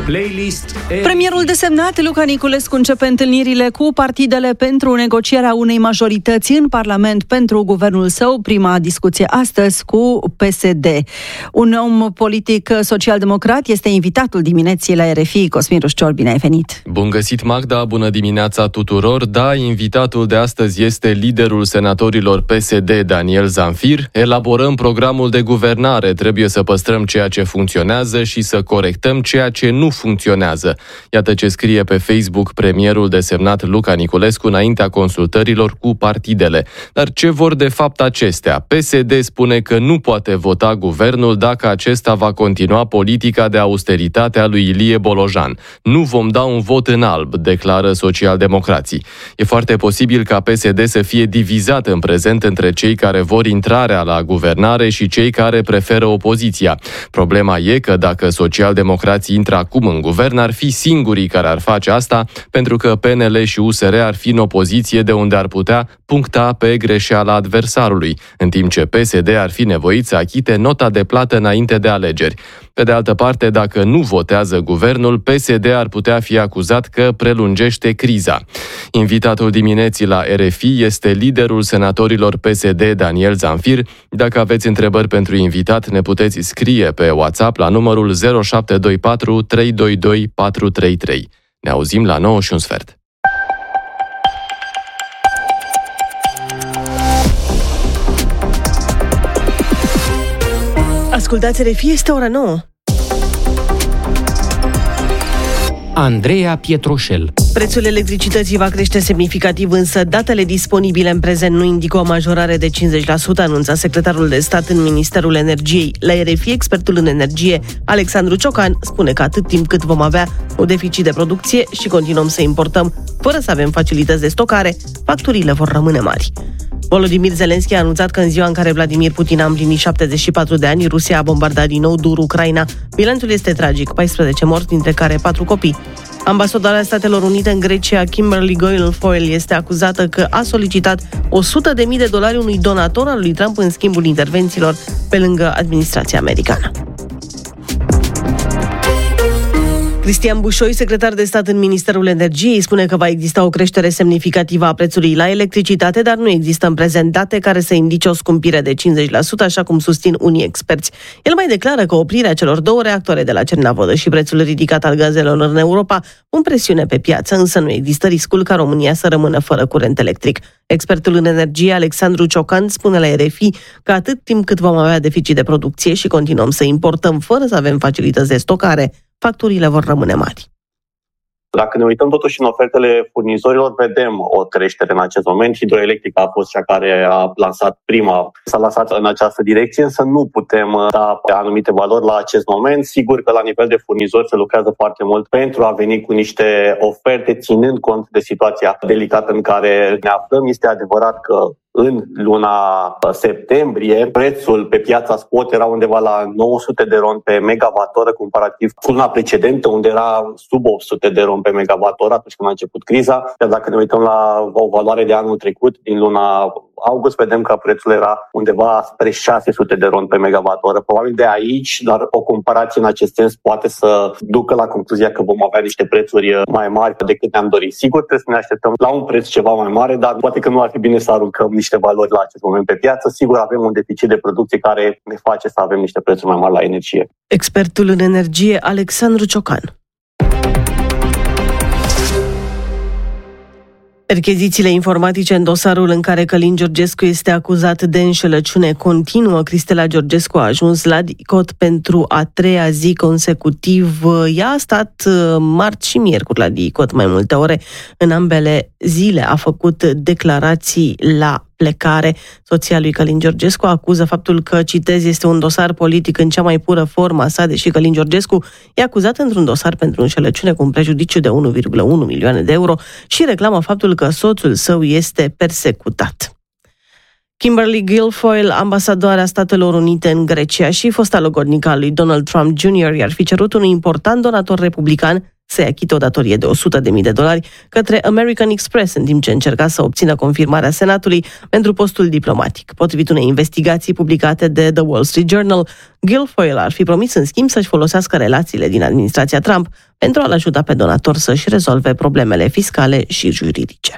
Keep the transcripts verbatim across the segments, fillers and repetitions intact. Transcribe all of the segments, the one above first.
Playlist. Premierul desemnat Luca Niculescu începe întâlnirile cu partidele pentru negocierea unei majorități în Parlament pentru guvernul său. Prima discuție astăzi cu P S D. Un om politic social-democrat este invitatul dimineții la R F I. Cosmin Rușcior, bine ai venit! Bun găsit, Magda! Bună dimineața tuturor! Da, invitatul de astăzi este liderul senatorilor P S D, Daniel Zamfir. Elaborăm programul de guvernare. Trebuie să păstrăm ceea ce funcționează și să corectăm ceea ce nu funcționează. Iată ce scrie pe Facebook premierul desemnat Luca Niculescu înaintea consultărilor cu partidele. Dar ce vor de fapt acestea? P S D spune că nu poate vota guvernul dacă acesta va continua politica de austeritate a lui Ilie Bolojan. Nu vom da un vot în alb, declară socialdemocrații. E foarte posibil ca P S D să fie divizat în prezent între cei care vor intrarea la guvernare și cei care preferă opoziția. Problema e că dacă socialdemocrații intră acum în guvern, ar fi singurii care ar face asta, pentru că P N L și U S R ar fi în opoziție, de unde ar putea puncta pe greșeala adversarului, în timp ce P S D ar fi nevoit să achite nota de plată înainte de alegeri. Pe de altă parte, dacă nu votează guvernul, P S D ar putea fi acuzat că prelungește criza. Invitatul dimineții la R F I este liderul senatorilor P S D, Daniel Zamfir. Dacă aveți întrebări pentru invitat, ne puteți scrie pe WhatsApp la numărul zero șapte doi patru trei doi doi patru trei trei. Ne auzim la nouă și un sfert. Ascultați R F I, este ora nouă. Andreea Pietroșel. Prețul electricității va crește semnificativ, însă datele disponibile în prezent nu indică o majorare de cincizeci la sută, anunța secretarul de stat în Ministerul Energiei. La R F I, expertul în energie, Alexandru Ciocan, spune că atât timp cât vom avea un deficit de producție și continuăm să importăm fără să avem facilități de stocare, facturile vor rămâne mari. Volodymyr Zelensky a anunțat că în ziua în care Vladimir Putin a împlinit șaptezeci și patru de ani, Rusia a bombardat din nou dur Ucraina. Bilanțul este tragic, paisprezece morți, dintre care patru copii. Ambasadora Statelor Unite în Grecia, Kimberly Guilfoyle, este acuzată că a solicitat o sută de mii de dolari unui donator al lui Trump în schimbul intervențiilor pe lângă administrația americană. Cristian Bușoi, secretar de stat în Ministerul Energiei, spune că va exista o creștere semnificativă a prețului la electricitate, dar nu există în prezent date care să indice o scumpire de cincizeci la sută, așa cum susțin unii experți. El mai declară că oprirea celor două reactoare de la Cernavodă și prețul ridicat al gazelor în Europa pun presiune pe piață, însă nu există riscul ca România să rămână fără curent electric. Expertul în energie, Alexandru Ciocan, spune la R F I că atât timp cât vom avea deficit de producție și continuăm să importăm fără să avem facilități de stocare, facturile vor rămâne mari. Dacă ne uităm totuși în ofertele furnizorilor, vedem o creștere în acest moment. Hidroelectrica a fost cea care a lansat prima, s-a lansat în această direcție, însă nu putem da anumite valori la acest moment. Sigur că la nivel de furnizori se lucrează foarte mult pentru a veni cu niște oferte, ținând cont de situația delicată în care ne aflăm. Este adevărat că în luna septembrie, prețul pe piața spot era undeva la nouă sute de ron pe megawattoră, comparativ cu luna precedentă, unde era sub opt sute de ron pe megawattoră atunci când a început criza. Iar dacă ne uităm la o valoare de anul trecut, din luna august, vedem că prețul era undeva spre șase sute de ron pe megawattoră. Probabil de aici, dar o comparație în acest sens poate să ducă la concluzia că vom avea niște prețuri mai mari decât ne-am dorit. Sigur, trebuie să ne așteptăm la un preț ceva mai mare, dar poate că nu ar fi bine să aruncăm niște valori la acest moment pe piață. Sigur, avem un deficit de producție care ne face să avem niște prețuri mai mari la energie. Expertul în energie, Alexandru Ciocan. Perchezițiile informatice în dosarul în care Călin Georgescu este acuzat de înșelăciune continuă. Cristela Georgescu a ajuns la DICOT pentru a treia zi consecutiv. Ea a stat marți și miercuri la DICOT mai multe ore. În ambele zile a făcut declarații la plecare. Soția lui Călin Georgescu acuză faptul că, citez, este un dosar politic în cea mai pură formă a sa, deși Călin Georgescu e acuzat într-un dosar pentru înșelăciune cu un prejudiciu de unu virgulă unu milioane de euro și reclamă faptul că soțul său este persecutat. Kimberly Guilfoyle, ambasadoarea Statelor Unite în Grecia și fosta logodnică a lui Donald Trump junior, i-ar fi cerut unui important donator republican să-i achite o datorie de o sută de mii de dolari către American Express, în timp ce încerca să obțină confirmarea Senatului pentru postul diplomatic. Potrivit unei investigații publicate de The Wall Street Journal, Guilfoyle ar fi promis în schimb să-și folosească relațiile din administrația Trump pentru a-l ajuta pe donator să-și rezolve problemele fiscale și juridice.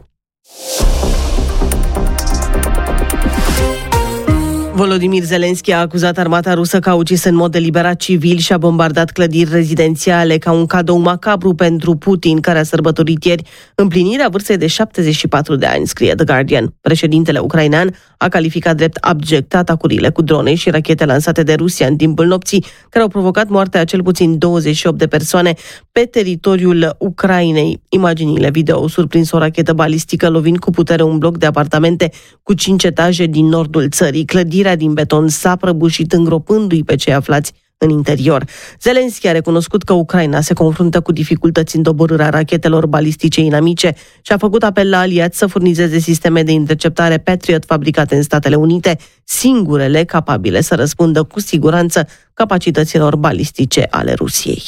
Volodymyr Zelensky a acuzat armata rusă că a ucis în mod deliberat civili și a bombardat clădiri rezidențiale ca un cadou macabru pentru Putin, care a sărbătorit ieri împlinirea vârstei de șaptezeci și patru de ani, scrie The Guardian. Președintele ucrainean a calificat drept abject atacurile cu drone și rachete lansate de Rusia în timpul nopții, care au provocat moartea a cel puțin douăzeci și opt de persoane pe teritoriul Ucrainei. Imaginile video au surprins o rachetă balistică lovind cu putere un bloc de apartamente cu cinci etaje din nordul țării. Clădirea din beton s-a prăbușit îngropându-i pe cei aflați în interior. Zelensky a recunoscut că Ucraina se confruntă cu dificultăți în doborârea rachetelor balistice inamice și a făcut apel la aliați să furnizeze sisteme de interceptare Patriot fabricate în Statele Unite, singurele capabile să răspundă cu siguranță capacităților balistice ale Rusiei.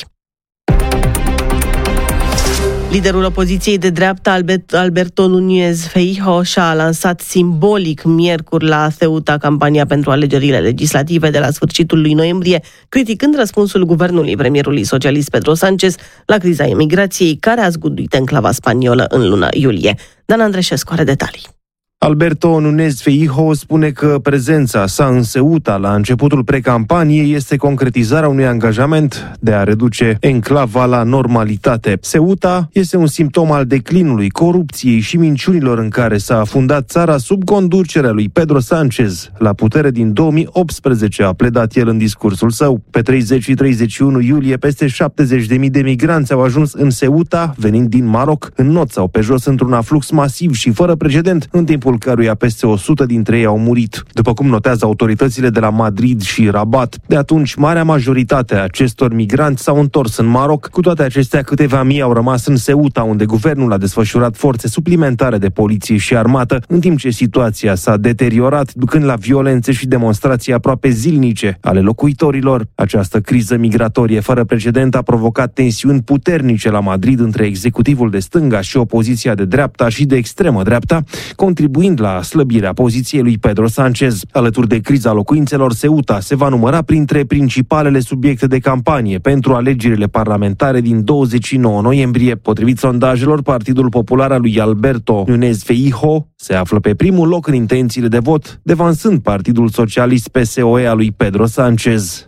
Liderul opoziției de dreapta, Albert, Alberto Núñez Feijóo, și-a lansat simbolic miercuri la Ceuta campania pentru alegerile legislative de la sfârșitul lui noiembrie, criticând răspunsul guvernului premierului socialist Pedro Sánchez la criza imigrației, care a zguduit enclava spaniolă în luna iulie. Dan Andreșescu are detalii. Alberto Núñez Feijóo spune că prezența sa în Ceuta la începutul precampaniei este concretizarea unui angajament de a reduce enclava la normalitate. Ceuta este un simptom al declinului, corupției și minciunilor în care s-a afundat țara sub conducerea lui Pedro Sánchez. La putere din două mii optsprezece, a pledat el în discursul său. Pe treizeci și treizeci și unu iulie, peste șaptezeci de mii de migranți au ajuns în Ceuta, venind din Maroc, în not sau pe jos într-un aflux masiv și fără precedent, în timpul căruia peste o sută dintre ei au murit, după cum notează autoritățile de la Madrid și Rabat. De atunci, marea majoritate a acestor migranți s-au întors în Maroc. Cu toate acestea, câteva mii au rămas în Ceuta, unde guvernul a desfășurat forțe suplimentare de poliție și armată, în timp ce situația s-a deteriorat, ducând la violențe și demonstrații aproape zilnice ale locuitorilor. Această criză migratorie fără precedent a provocat tensiuni puternice la Madrid între executivul de stânga și opoziția de dreapta și de extremă dreapta, contribuind la slăbirea poziției lui Pedro Sánchez. Alături de criza locuințelor, Ceuta se va număra printre principalele subiecte de campanie pentru alegerile parlamentare din douăzeci și nouă noiembrie. Potrivit sondajelor, Partidul Popular al lui Alberto Núñez Feijóo se află pe primul loc în intențiile de vot, devansând Partidul Socialist P S O E al lui Pedro Sánchez.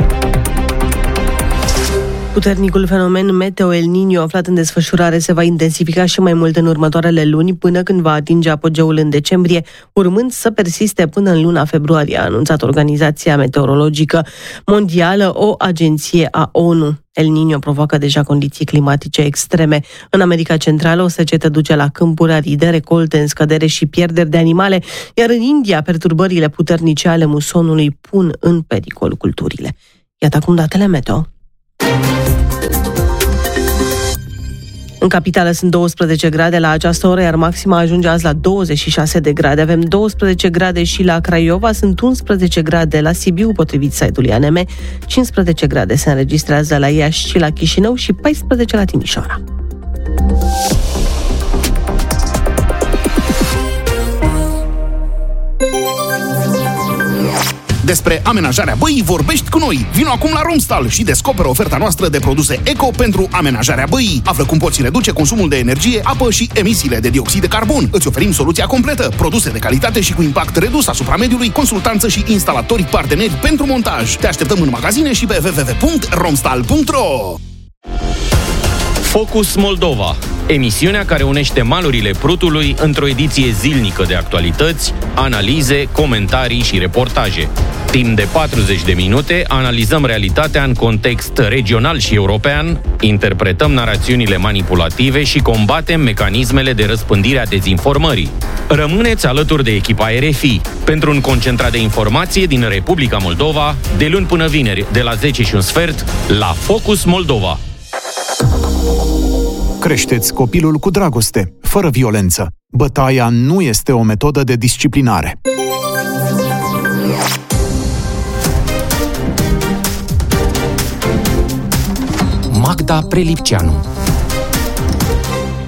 Puternicul fenomen meteo El Niño aflat în desfășurare se va intensifica și mai mult în următoarele luni, până când va atinge apogeul în decembrie, urmând să persiste până în luna februarie, a anunțat Organizația Meteorologică Mondială, o agenție a O N U. El Niño provoacă deja condiții climatice extreme. În America Centrală, o secetă duce la câmpuri aride, recolte în scădere și pierderi de animale, iar în India, perturbările puternice ale musonului pun în pericol culturile. Iată acum datele meteo. În capitală sunt douăsprezece grade la această oră, iar maxima ajunge azi la douăzeci și șase de grade. Avem douăsprezece grade și la Craiova, sunt unsprezece grade la Sibiu, potrivit site-ului A N M, cincisprezece grade se înregistrează la Iași și la Chișinău și paisprezece la Timișoara. Despre amenajarea băii vorbești cu noi. Vino acum la Romstal și descoperă oferta noastră de produse eco pentru amenajarea băii. Află cum poți reduce consumul de energie, apă și emisiile de dioxid de carbon. Îți oferim soluția completă, produse de calitate și cu impact redus asupra mediului, consultanță și instalatori parteneri pentru montaj. Te așteptăm în magazine și pe w w w punct romstal punct r o. Focus Moldova, emisiunea care unește malurile Prutului într-o ediție zilnică de actualități, analize, comentarii și reportaje. Timp de patruzeci de minute analizăm realitatea în context regional și european, interpretăm narațiunile manipulative și combatem mecanismele de răspândire a dezinformării. Rămâneți alături de echipa R F I pentru un concentrat de informație din Republica Moldova, de luni până vineri, de la zece și un sfert, la Focus Moldova. Creșteți copilul cu dragoste, fără violență. Bătaia nu este o metodă de disciplinare. Magda Prelipceanu.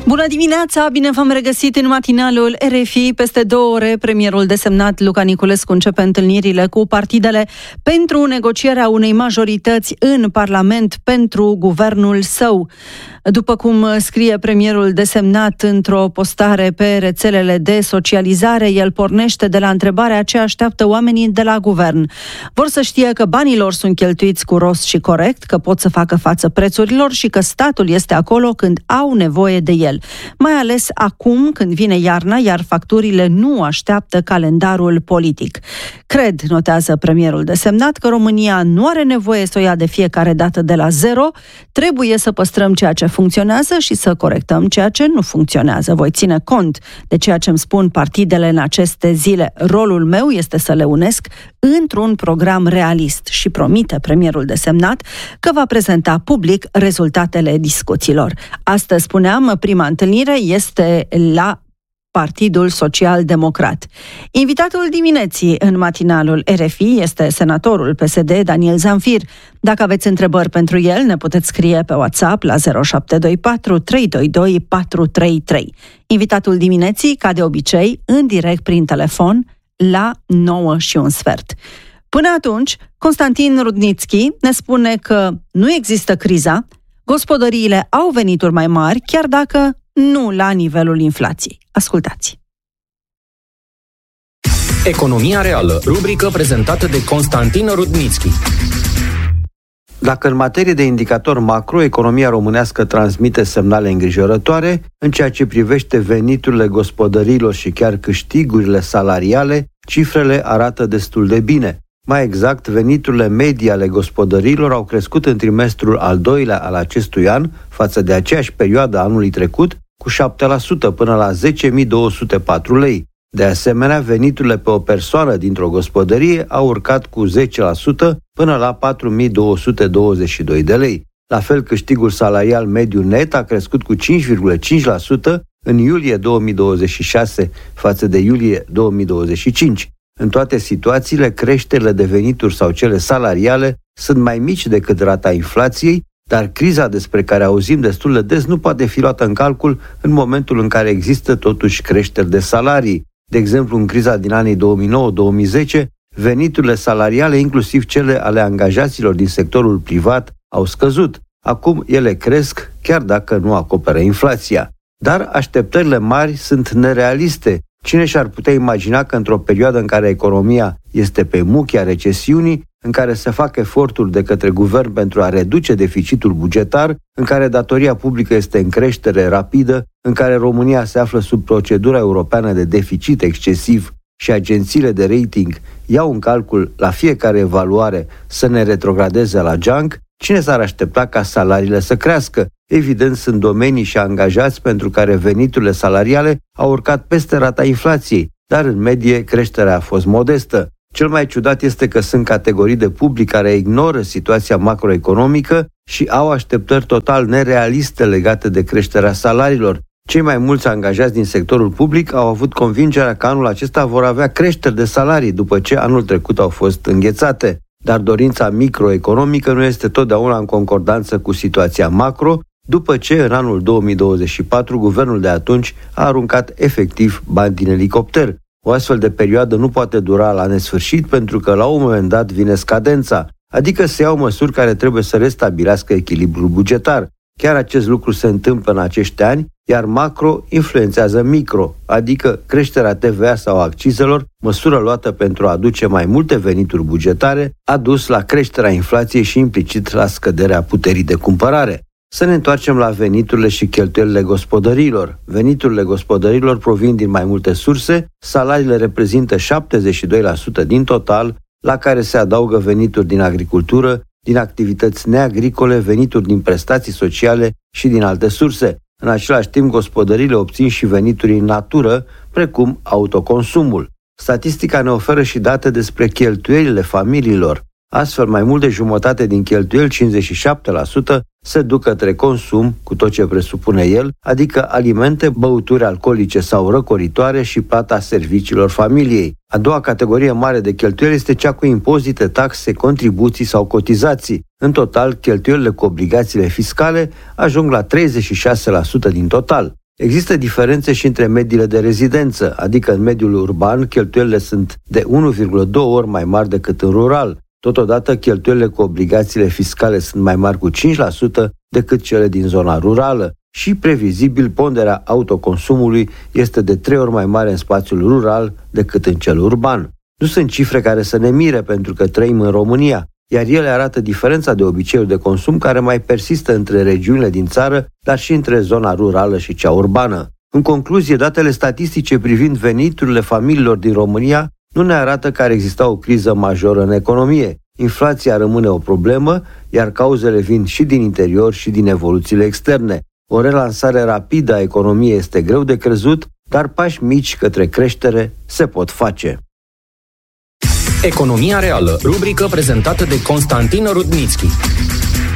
Bună dimineața, bine v-am regăsit în matinalul R F I. Peste două ore, premierul desemnat Luca Niculescu începe întâlnirile cu partidele pentru negocierea unei majorități în Parlament pentru guvernul său. După cum scrie premierul desemnat într-o postare pe rețelele de socializare, el pornește de la întrebarea ce așteaptă oamenii de la guvern. Vor să știe că banii lor sunt cheltuiți cu rost și corect, că pot să facă față prețurilor și că statul este acolo când au nevoie de el. Mai ales acum când vine iarna, iar facturile nu așteaptă calendarul politic. Cred, notează premierul desemnat, că România nu are nevoie să o ia de fiecare dată de la zero, trebuie să păstrăm ceea ce funcționează și să corectăm ceea ce nu funcționează. Voi ține cont de ceea ce îmi spun partidele în aceste zile. Rolul meu este să le unesc într-un program realist și promite premierul desemnat că va prezenta public rezultatele discuțiilor. Astăzi, spuneam, prima întâlnire este la Partidul Social Democrat. Invitatul dimineții în matinalul R F I este senatorul P S D Daniel Zamfir. Dacă aveți întrebări pentru el, ne puteți scrie pe WhatsApp la zero șapte doi patru trei doi doi patru trei trei. Invitatul dimineții, ca de obicei, în direct prin telefon la nouă și un sfert. Până atunci, Constantin Rudnițchi ne spune că nu există criza, gospodăriile au venituri mai mari, chiar dacă nu la nivelul inflației. Ascultați! Economia reală, rubrică prezentată de Constantin Rudnițchi. Dacă în materie de indicator macro, economia românească transmite semnale îngrijorătoare, în ceea ce privește veniturile gospodăriilor și chiar câștigurile salariale, cifrele arată destul de bine. Mai exact, veniturile medii ale gospodăriilor au crescut în trimestrul al doilea al acestui an, față de aceeași perioadă anului trecut, cu șapte la sută până la zece mii două sute patru lei. De asemenea, veniturile pe o persoană dintr-o gospodărie au urcat cu zece la sută până la patru mii două sute douăzeci și doi de lei. La fel, câștigul salarial mediu net a crescut cu cinci virgulă cinci la sută în iulie două mii douăzeci și șase față de iulie două mii douăzeci și cinci. În toate situațiile, creșterile de venituri sau cele salariale sunt mai mici decât rata inflației, dar criza despre care auzim destul de des nu poate fi luată în calcul în momentul în care există totuși creșteri de salarii. De exemplu, în criza din anii două mii nouă două mii zece, veniturile salariale, inclusiv cele ale angajaților din sectorul privat, au scăzut. Acum ele cresc, chiar dacă nu acoperă inflația. Dar așteptările mari sunt nerealiste. Cine și-ar putea imagina că într-o perioadă în care economia este pe muchia recesiunii, în care se fac eforturi de către guvern pentru a reduce deficitul bugetar, în care datoria publică este în creștere rapidă, în care România se află sub procedura europeană de deficit excesiv și agențiile de rating iau în calcul la fiecare evaluare să ne retrogradeze la junk, cine s-ar aștepta ca salariile să crească? Evident, sunt domenii și angajați pentru care veniturile salariale au urcat peste rata inflației, dar în medie creșterea a fost modestă. Cel mai ciudat este că sunt categorii de public care ignoră situația macroeconomică și au așteptări total nerealiste legate de creșterea salariilor. Cei mai mulți angajați din sectorul public au avut convingerea că anul acesta vor avea creșteri de salarii după ce anul trecut au fost înghețate. Dar dorința microeconomică nu este totdeauna în concordanță cu situația macro, după ce în anul două mii douăzeci și patru guvernul de atunci a aruncat efectiv bani din elicopter. O astfel de perioadă nu poate dura la nesfârșit pentru că la un moment dat vine scadența, adică se iau măsuri care trebuie să restabilească echilibrul bugetar. Chiar acest lucru se întâmplă în acești ani, iar macro influențează micro, adică creșterea T V A sau accizelor, măsură luată pentru a aduce mai multe venituri bugetare, a dus la creșterea inflației și implicit la scăderea puterii de cumpărare. Să ne întoarcem la veniturile și cheltuielile gospodăriilor. Veniturile gospodăriilor provin din mai multe surse, salariile reprezintă șaptezeci și doi la sută din total, la care se adaugă venituri din agricultură, din activități neagricole, venituri din prestații sociale și din alte surse. În același timp, gospodăriile obțin și venituri în natură, precum autoconsumul. Statistica ne oferă și date despre cheltuielile familiilor. Astfel, mai mult de jumătate din cheltuieli, cincizeci și șapte la sută, se duc către consum, cu tot ce presupune el, adică alimente, băuturi alcoolice sau răcoritoare și plata serviciilor familiei. A doua categorie mare de cheltuieli este cea cu impozite, taxe, contribuții sau cotizații. În total, cheltuielile cu obligațiile fiscale ajung la treizeci și șase la sută din total. Există diferențe și între mediile de rezidență, adică în mediul urban cheltuielile sunt de unu virgulă doi ori mai mari decât în rural. Totodată, cheltuielile cu obligațiile fiscale sunt mai mari cu cinci la sută decât cele din zona rurală și, previzibil, ponderea autoconsumului este de trei ori mai mare în spațiul rural decât în cel urban. Nu sunt cifre care să ne mire pentru că trăim în România, iar ele arată diferența de obiceiuri de consum care mai persistă între regiunile din țară, dar și între zona rurală și cea urbană. În concluzie, datele statistice privind veniturile familiilor din România nu ne arată că ar exista o criză majoră în economie. Inflația rămâne o problemă, iar cauzele vin și din interior și din evoluțiile externe. O relansare rapidă a economiei este greu de crezut, dar pași mici către creștere se pot face. Economia reală, rubrică prezentată de Constantin Rudnitschi.